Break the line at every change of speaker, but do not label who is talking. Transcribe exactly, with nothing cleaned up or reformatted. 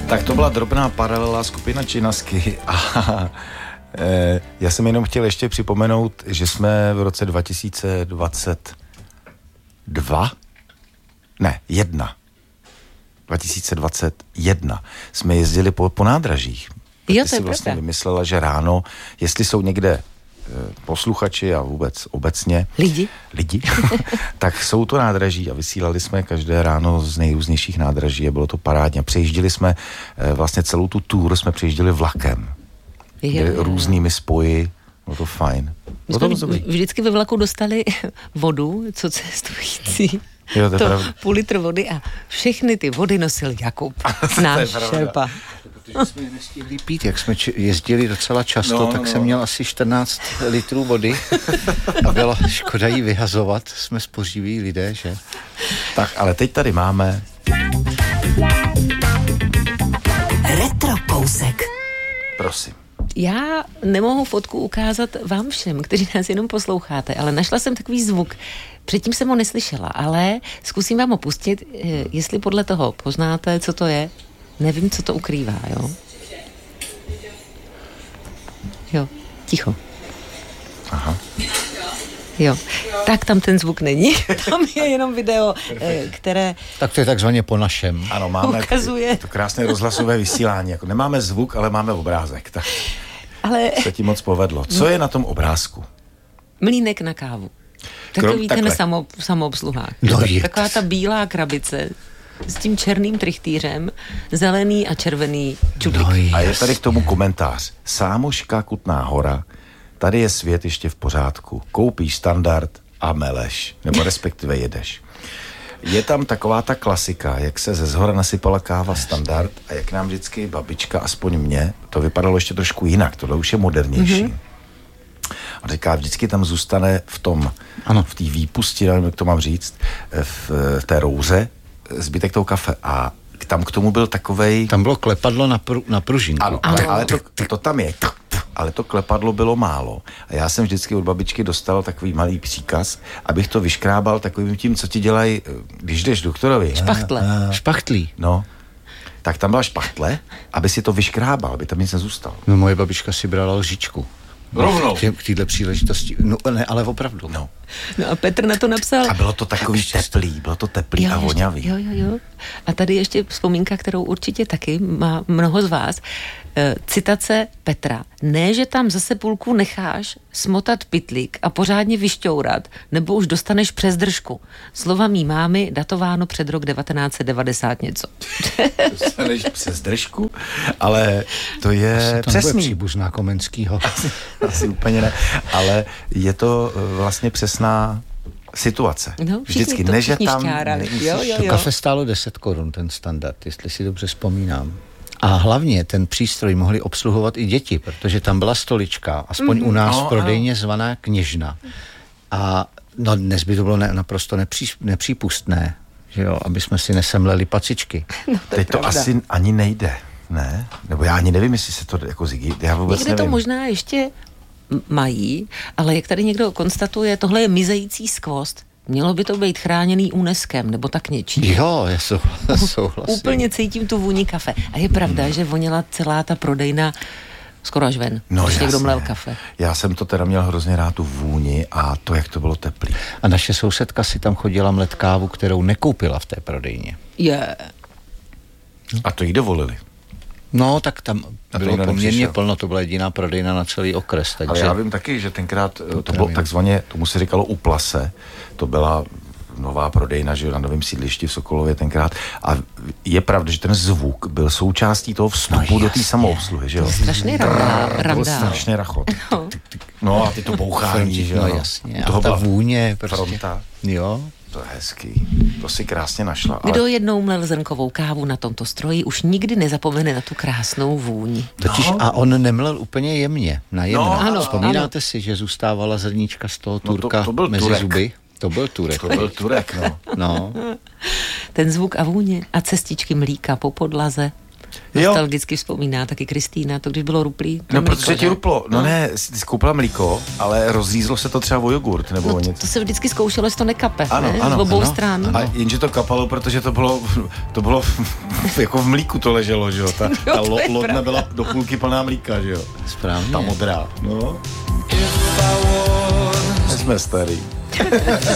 Tak to byla drobná paralela skupina Činasky a e, já jsem jenom chtěl ještě připomenout, že jsme v roce dva tisíce dvacet dva, ne, jedna, dva tisíce dvacet jedna jsme jezdili po, po nádražích.
Jo,
Ty si vlastně
pravda.
vymyslela, že ráno, jestli jsou někde posluchači a vůbec obecně
lidi,
lidi tak jsou to nádraží a vysílali jsme každé ráno z nejrůznějších nádraží a bylo to parádně. Přejížděli jsme vlastně celou tu tour, jsme přejížděli vlakem.
Jo, jo.
Různými spoji, bylo to fajn.
My
Bylo
jsme
to
vždycky ve vlaku dostali vodu, co cestující.
Jo, to,
to půl litr vody a všechny ty vody nosil Jakub, náš šerpa.
Protože jsme je nestihli pít, jak jsme či- jezdili docela často, no, tak no, jsem měl asi čtrnáct litrů vody a bylo škoda jí vyhazovat, jsme spořiví lidé, že?
Tak, ale teď tady máme
Retrokousek.
Prosím.
Já nemohu fotku ukázat vám všem, kteří nás jenom posloucháte, ale našla jsem takový zvuk. Předtím jsem ho neslyšela, ale zkusím vám ho pustit, jestli podle toho poznáte, co to je. Nevím, co to ukrývá, jo? Jo, ticho.
Aha.
Jo, tak tam ten zvuk není, tam je jenom video, které...
Tak to je takzvaně po našem.
Ano, máme
ukazuje.
to krásné rozhlasové vysílání, jako nemáme zvuk, ale máme obrázek, tak
ale...
se ti moc povedlo. Co je na tom obrázku?
Mlýnek na kávu. Takový
Krom,
ten samo, samoobsluhák.
No
Taková ta bílá krabice s tím černým trichtýřem, zelený a červený čudlik.
No
a je tady k tomu komentář. Sámoška, Kutná Hora, tady je svět ještě v pořádku. Koupíš standard a meleš, nebo respektive jedeš. Je tam taková ta klasika, jak se ze zhora nasypala káva standard a jak nám vždycky babička, aspoň mě, to vypadalo ještě trošku jinak, tohle už je modernější. Mm-hmm. A říká, vždycky tam zůstane v tom, ano. v té výpusti, nevím, jak to mám říct, v, v té rouze, zbytek toho kafe. A tam k tomu byl takovej...
Tam bylo klepadlo na, pru, na pružinku.
Ano, ale, ale to, to tam je. Ale to klepadlo bylo málo. A já jsem vždycky od babičky dostal takový malý příkaz, abych to vyškrábal takovým tím, co ti dělají, když jdeš doktorovi.
Špachtle.
Špachtlí.
No. Tak tam byla špachtle, aby si to vyškrábal, aby tam nic nezůstalo.
No moje babička si brala lžičku.
Rovnou.
K téhle příležitosti. No ne, ale opravdu.
No.
No a Petr na to napsal...
A bylo to takový teplý, bylo to teplý
jo,
a voňavý.
Jo, jo, jo. A tady ještě vzpomínka, kterou určitě taky má mnoho z vás. E, citace Petra. Ne, že tam zase půlku necháš smotat pytlík a pořádně vyšťourat, nebo už dostaneš přes držku. Slova mý mámy, datováno před rok devatenáct set devadesát něco.
Dostaneš přes držku, ale to je
to
přesný.
Příbuzná Komenskýho.
Asi, asi úplně ne, ale je to vlastně přesná situace.
No,
vždycky,
to
ne, že
všichni
tam
šťárali. Jo, jo,
To
jo.
kafe stálo deset korun, ten standard, jestli si dobře vzpomínám. A hlavně ten přístroj mohli obsluhovat i děti, protože tam byla stolička, aspoň mm, u nás
no,
v prodejně ano. zvaná Kněžna. A no, dnes by to bylo ne, naprosto nepří, nepřípustné, že jo, aby jsme si nesemleli pacičky.
No, to
Teď to
pravda.
asi ani nejde, ne? Nebo já ani nevím, jestli se to jako zigí, já vůbec
Někde
nevím.
to možná ještě mají, ale jak tady někdo konstatuje, tohle je mizející skvost. Mělo by to být chráněný UNESCem, nebo tak něčím.
Jo, já sou, souhlasím.
Úplně cítím tu vůni kafe. A je pravda, hmm. že voněla celá ta prodejna skoro až ven,
No,
když
jasně.
někdo mlel kafe.
Já jsem to teda měl hrozně rád, tu vůni a to, jak to bylo teplý.
A naše sousedka si tam chodila mlet kávu, kterou nekoupila v té prodejně.
Je.
A to jí dovolili.
No, tak tam
to
bylo
nikdo
poměrně
nepřišel.
plno, to byla jediná prodejna na celý okres. Takže...
Ale já vím taky, že tenkrát to, to bylo
nevím.
takzvaně, tomu se říkalo u Plase, to byla nová prodejna, že na novém sídlišti v Sokolově tenkrát. A je pravda, že ten zvuk byl součástí toho vstupu
No,
do té
jasně.
samoobsluhy, že jo?
Strašný randál.
To byl
randál.
strašně rachot.
No.
No a ty to bouchání, že jo?
No jasně,
U toho
a ta
byla
vůně prostě.
fronta.
Jo.
To je hezký. To si krásně našla. Ale...
Kdo jednou mlel zrnkovou kávu na tomto stroji, už nikdy nezapomene na tu krásnou vůni.
Totiž
No.
a on nemlel úplně jemně, na jemno.
No,
ano,
Vzpomínáte si, že zůstávala zrníčka z toho
No to-
Turka
to byl
mezi
Turek.
zuby? To byl Turek.
To byl Turek, no.
No.
Ten zvuk a vůně a cestičky mlíka po podlaze.
Jo.
Nostalgicky vzpomíná taky Kristýna, to když bylo ruplý. to
No,
mlíko,
protože ti
ne?
ruplo. No, no ne, jsi skoupila mlíko, ale rozřízlo se to třeba o jogurt nebo
No
o
to,
něco.
to se vždycky zkoušelo, jestli to nekape,
Ano,
ne?
ano,
Z obou
ano.
stran.
A jenže to kapalo, protože to bylo, to bylo jako v mlíku to leželo, že jo? Ta,
jo,
ta lo, lodna
pravda.
byla do půlky plná mlíka, že jo?
Správně.
Ta modrá, no. Jsme starý.